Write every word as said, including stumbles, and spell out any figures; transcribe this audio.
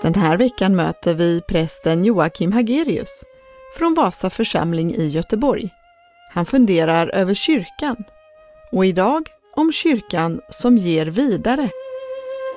Den här veckan möter vi prästen Joakim Hagerius från Vasa församling i Göteborg. Han funderar över kyrkan och idag om kyrkan som ger vidare.